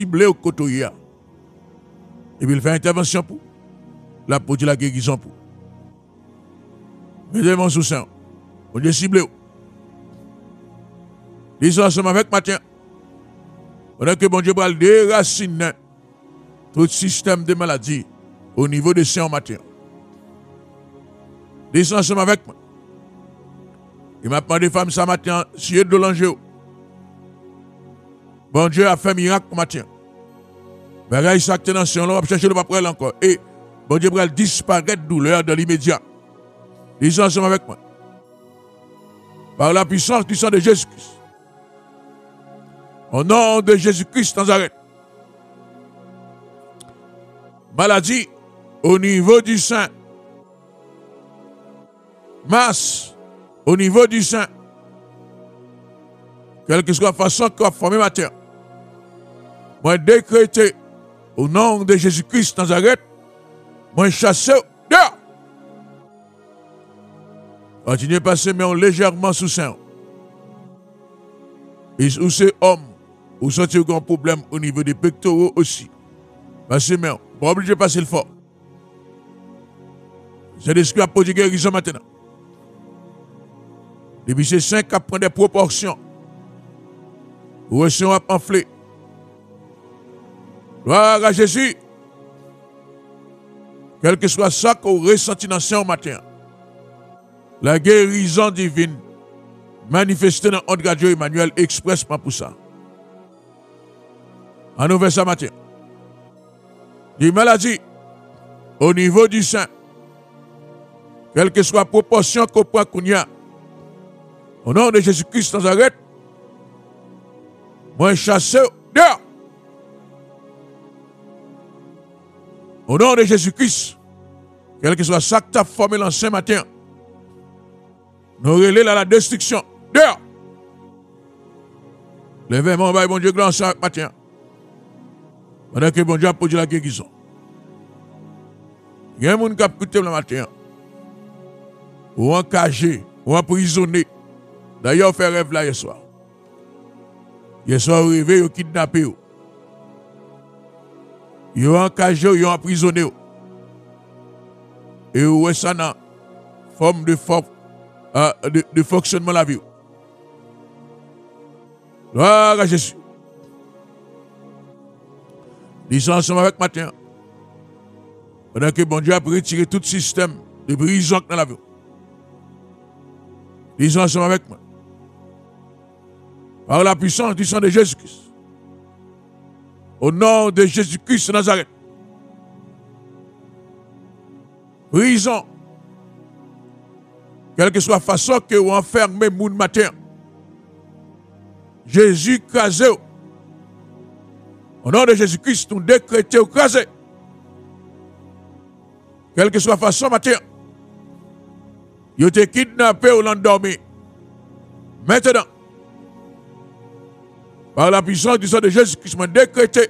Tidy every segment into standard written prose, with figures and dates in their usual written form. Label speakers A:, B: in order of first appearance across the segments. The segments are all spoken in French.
A: ciblé au côté. Et puis il fait intervention pour la produit la guérison pour. Mettez mon sous-sein. On dit ciblé. Ils sont ensemble avec matin. Pendant que bon Dieu va déraciner tout système de maladie au niveau de sein matin. Ils sont ensemble avec moi. Il m'a demandé des femmes ce matin, si de l'enjeu. Bon Dieu a fait miracle ce matin. Mais il s'est acté dans ce on va chercher le papier encore. Et bon Dieu va disparaître douleur dans l'immédiat. Ils sont ensemble avec moi. Par la puissance du sang de Jésus-Christ. Au nom de Jésus-Christ Nazareth. Maladie au niveau du sein. Masse au niveau du sein. Quelle que soit la façon qu'on a formé ma terre. Moi décrété au nom de Jésus-Christ Nazareth. Moi chassé dehors. Continuez à passer mais légèrement sous sein. Et où c'est homme. Ou sortir un grand problème au niveau des pectoraux aussi. Parce que, mais, pas obligé de passer le fort. C'est des scripts pour guérison maintenant. Depuis ces 5 qui prennent des proportions. Ou est-ce qu'on va pamphler? Gloire à Jésus. Quel que soit ça qu'on ressentit dans ce matin. La guérison divine manifestée dans notre radio Emmanuel expressement pour ça. On nous fait ça matin. Des maladies au niveau du sein, quelle que soit la proportion qu'on prend qu'on y a, au nom de Jésus-Christ Nazareth, moi chassé dehors. Au nom de Jésus-Christ, quel que soit ça que tu as formé l'ancien matin, nous relais à la destruction dehors. Levez mon bail, bon Dieu, grand sang matin. Pendant que bon Dieu a produit la guérison. Il y a un monde qui a écouté le matin. Ou encagé, ou emprisonné. D'ailleurs, on fait rêve là hier soir. Hier soir, rêvé, ils ont kidnappé. Ils ont encagé, ils ont emprisonné. Et où est ça dans forme de fonctionnement de la vie. Gloire à Jésus. Ils sont ensemble avec matin. Pendant que bon Dieu a retiré tout système de prison dans la vie. Ils sont ensemble avec moi. Par la puissance du sang de Jésus-Christ. Au nom de Jésus-Christ de Nazareth. Prison. Quelle que soit la façon que vous enfermez moun matin. Jésus crasé. Au nom de Jésus-Christ, nous décrétons crasé. Quelle que soit la façon matin. Vous êtes kidnappé ou l'endormi. Maintenant, par la puissance du sang de Jésus-Christ, nous décrétons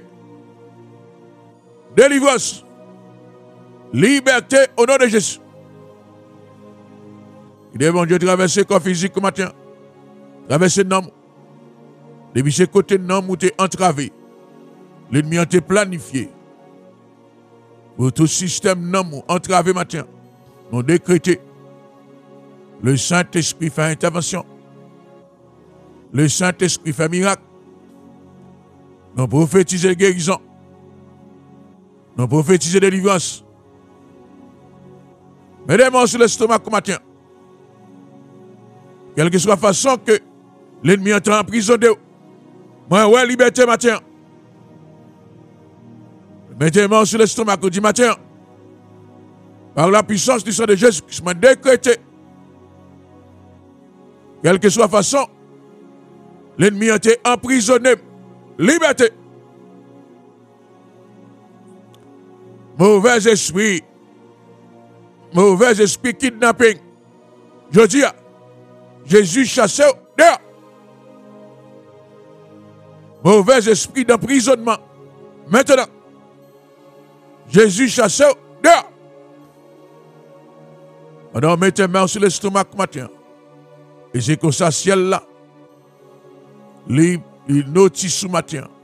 A: délivrance, liberté au nom de Jésus. Il est bon Dieu traverser le corps physique matin. Traverser l'homme. Depuis ce côté de l'homme où tu es entravé. L'ennemi a été planifié. Pour tout système d'homme entravé matin. Nous décrétons. Le Saint-Esprit fait intervention. Le Saint-Esprit fait miracle. Nous prophétisons guérison. Nous prophétisons délivrance. Mettez-moi sur l'estomac matin. Quelle que soit la façon que l'ennemi entre en prison de moi, ouais, liberté matin. Mettez-moi sur l'estomac du matin. Par la puissance du sang de Jésus, je me décrété. Quelle que soit la façon, l'ennemi a été emprisonné. Liberté. Mauvais esprit kidnapping. Je dis, Jésus chassé dehors. Mauvais esprit d'emprisonnement. Maintenant, Jésus chassé dehors. Alors, mettez main sur l'estomac matin. Et c'est comme ça, ciel là, il notice ce matin.